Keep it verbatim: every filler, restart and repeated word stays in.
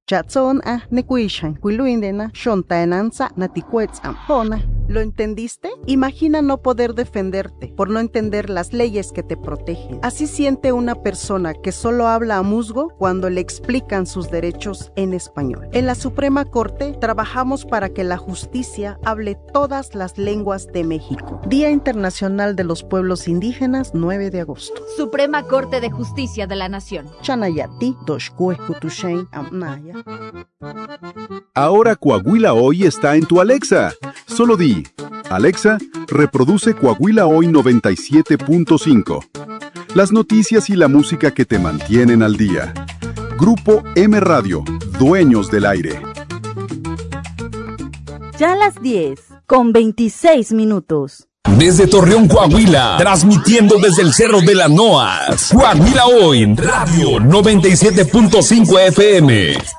Chatson a nekuishan kuiluindena shontaenanza naticuetz ampona. ¿Lo entendiste? Imagina no poder defenderte por no entender las leyes que te protegen. Así siente una persona que solo habla a musgo cuando le explican sus derechos en español. En la Suprema Corte trabajamos para que la justicia hable todas las lenguas de México. Día Internacional de los Pueblos Indígenas, nueve de agosto. Suprema Corte de Justicia de la Nación. Chanayati, Doshkuekutushen, Amnaya. Ahora Coahuila Hoy está en tu Alexa. Solo di, Alexa, reproduce Coahuila Hoy noventa y siete punto cinco. Las noticias y la música que te mantienen al día. Grupo M Radio, dueños del aire. Ya a las diez, con veintiséis minutos. Desde Torreón, Coahuila, transmitiendo desde el Cerro de la Noas. Coahuila Hoy, Radio noventa y siete punto cinco F M.